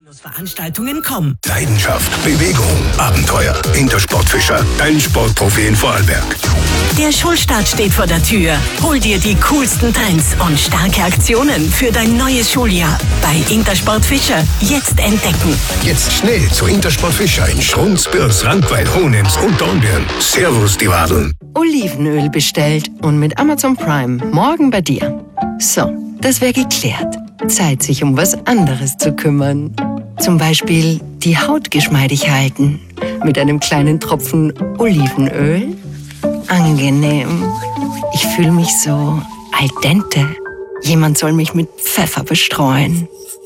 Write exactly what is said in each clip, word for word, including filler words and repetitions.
Veranstaltungen kommen. Leidenschaft, Bewegung, Abenteuer. Intersport Fischer, dein Sportprofi in Vorarlberg. Der Schulstart steht vor der Tür. Hol dir die coolsten Trends und starke Aktionen für dein neues Schuljahr. Bei Intersport Fischer jetzt entdecken. Jetzt schnell zu Intersport Fischer in Schrunz, Bürs, Rankweil, Hohenems und Dornbirn. Servus, die Wadeln. Olivenöl bestellt und mit Amazon Prime morgen bei dir. So, das wäre geklärt. Zeit, sich um was anderes zu kümmern. Zum Beispiel die Haut geschmeidig halten. Mit einem kleinen Tropfen Olivenöl. Angenehm. Ich fühle mich so al dente. Jemand soll mich mit Pfeffer bestreuen.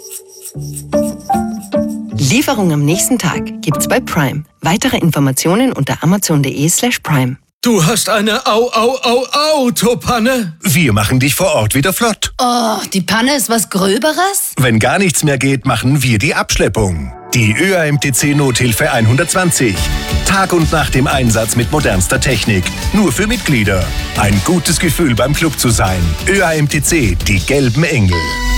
Lieferung am nächsten Tag gibt's bei Prime. Weitere Informationen unter amazon.de slash prime. Du hast eine Au-Au-Au-Autopanne? Wir machen dich vor Ort wieder flott. Oh, die Panne ist was Gröberes? Wenn gar nichts mehr geht, machen wir die Abschleppung. Die Ö A M T C Nothilfe hundertzwanzig. Tag und Nacht im Einsatz mit modernster Technik. Nur für Mitglieder. Ein gutes Gefühl beim Club zu sein. Ö A M T C, die gelben Engel.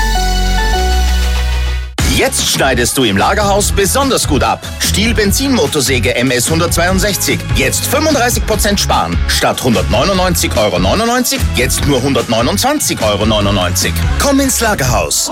Jetzt schneidest du im Lagerhaus besonders gut ab. Stihl Benzinmotorsäge M S hundertzweiundsechzig. Jetzt fünfunddreißig Prozent sparen. Statt hundertneunundneunzig Euro neunundneunzig, jetzt nur hundertneunundzwanzig Euro neunundneunzig. Komm ins Lagerhaus.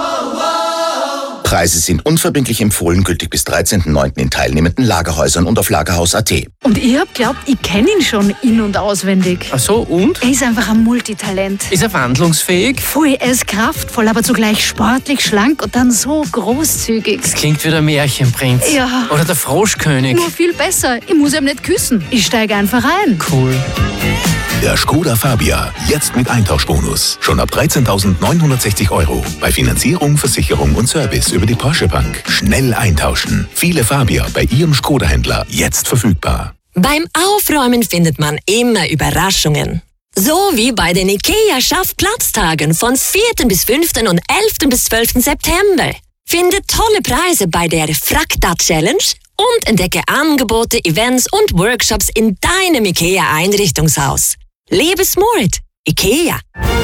Preise sind unverbindlich empfohlen, gültig bis dreizehnten neunten in teilnehmenden Lagerhäusern und auf lagerhaus punkt a t. Und ich hab glaubt, ich kenne ihn schon in- und auswendig. Ach so, und? Er ist einfach ein Multitalent. Ist er wandlungsfähig? Voll, er ist kraftvoll, aber zugleich sportlich, schlank und dann so großzügig. Das klingt wie der Märchenprinz. Ja. Oder der Froschkönig. Nur viel besser. Ich muss ihm nicht küssen. Ich steige einfach ein. Cool. Der Skoda Fabia, jetzt mit Eintauschbonus. Schon ab dreizehntausendneunhundertsechzig Euro. Bei Finanzierung, Versicherung und Service über die Porsche Bank. Schnell eintauschen. Viele Fabia bei Ihrem Skoda-Händler jetzt verfügbar. Beim Aufräumen findet man immer Überraschungen. So wie bei den IKEA-Schaffplatztagen von vierten bis fünften und elften bis zwölften September. Finde tolle Preise bei der Frakta-Challenge und entdecke Angebote, Events und Workshops in deinem IKEA-Einrichtungshaus. Lebe smart. IKEA.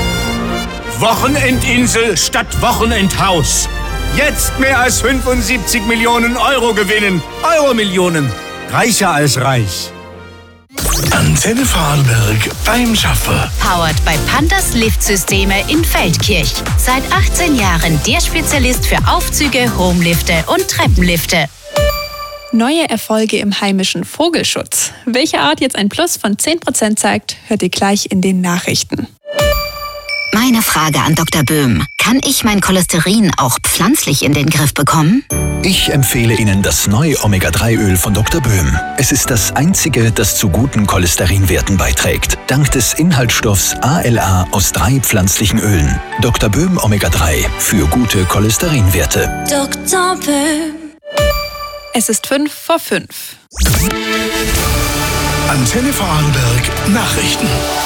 Wochenendinsel statt Wochenendhaus. Jetzt mehr als fünfundsiebzig Millionen Euro gewinnen. Euro-Millionen. Reicher als reich. Antenne Vorarlberg beim Schaffer. Powered by Pandas Liftsysteme in Feldkirch. Seit achtzehn Jahren der Spezialist für Aufzüge, Homelifte und Treppenlifte. Neue Erfolge im heimischen Vogelschutz. Welche Art jetzt ein Plus von zehn Prozent zeigt, hört ihr gleich in den Nachrichten. Meine Frage an Doktor Böhm. Kann ich mein Cholesterin auch pflanzlich in den Griff bekommen? Ich empfehle Ihnen das neue Omega drei Öl von Doktor Böhm. Es ist das einzige, das zu guten Cholesterinwerten beiträgt. Dank des Inhaltsstoffs A L A aus drei pflanzlichen Ölen. Doktor Böhm Omega drei für gute Cholesterinwerte. Doktor Böhm. Es ist fünf vor fünf. Antenne Vorarlberg Nachrichten.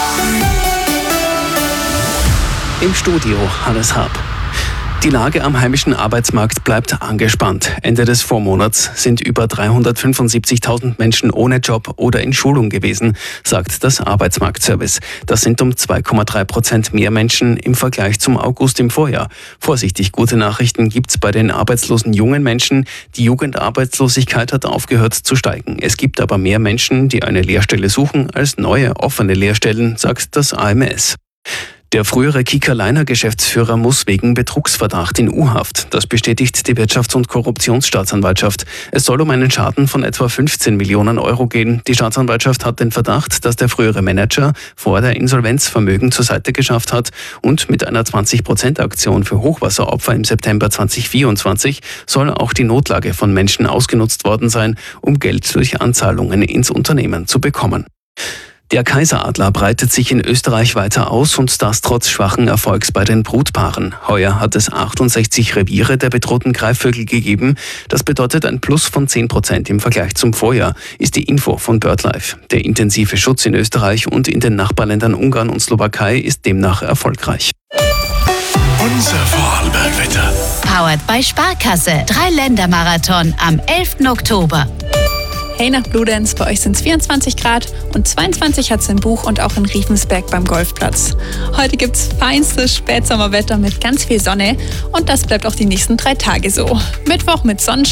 Im Studio Hannes Hab. Die Lage am heimischen Arbeitsmarkt bleibt angespannt. Ende des Vormonats sind über dreihundertfünfundsiebzigtausend Menschen ohne Job oder in Schulung gewesen, sagt das Arbeitsmarktservice. Das sind um zwei Komma drei Prozent mehr Menschen im Vergleich zum August im Vorjahr. Vorsichtig gute Nachrichten gibt's bei den arbeitslosen jungen Menschen. Die Jugendarbeitslosigkeit hat aufgehört zu steigen. Es gibt aber mehr Menschen, die eine Lehrstelle suchen, als neue offene Lehrstellen, sagt das A M S. Der frühere Kieker-Leiner-Geschäftsführer muss wegen Betrugsverdacht in U-Haft. Das bestätigt die Wirtschafts- und Korruptionsstaatsanwaltschaft. Es soll um einen Schaden von etwa fünfzehn Millionen Euro gehen. Die Staatsanwaltschaft hat den Verdacht, dass der frühere Manager vor der Insolvenz Vermögen zur Seite geschafft hat und mit einer zwanzig Prozent Aktion für Hochwasseropfer im September zweitausendvierundzwanzig soll auch die Notlage von Menschen ausgenutzt worden sein, um Geld durch Anzahlungen ins Unternehmen zu bekommen. Der Kaiseradler breitet sich in Österreich weiter aus und das trotz schwachen Erfolgs bei den Brutpaaren. Heuer hat es achtundsechzig Reviere der bedrohten Greifvögel gegeben. Das bedeutet ein Plus von zehn Prozent im Vergleich zum Vorjahr, ist die Info von BirdLife. Der intensive Schutz in Österreich und in den Nachbarländern Ungarn und Slowakei ist demnach erfolgreich. Unser Vorarlberg-Wetter. Powered by Sparkasse. Drei-Länder-Marathon am elften Oktober. Hey nach Bludenz, bei euch sind es vierundzwanzig Grad und zweiundzwanzig hat es in Buch und auch in Riefensberg beim Golfplatz. Heute gibt es feinstes Spätsommerwetter mit ganz viel Sonne und das bleibt auch die nächsten drei Tage so. Mittwoch mit Sonnenschein.